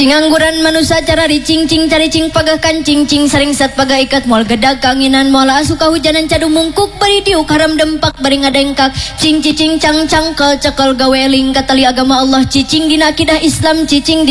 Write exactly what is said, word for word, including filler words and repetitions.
Cingangguran manusia cara ricing cing cari cing pagah kancing cing sering sat pagah ikat mol gedag kanginan mola asuka hujanan cadu mungkuk bari diuk haram dempak bari ngadengkak cing cicing cang cangkel cekal gaweling katali agama Allah cicing dina akidah Islam cicing